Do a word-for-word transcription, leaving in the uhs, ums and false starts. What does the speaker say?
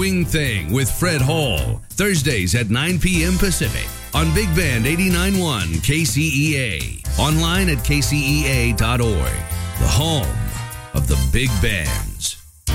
Swing Thing with Fred Hall, Thursdays at nine p.m. Pacific on Big Band eighty-nine point one K C E A. Online at K C E A dot org. The home of the big bands.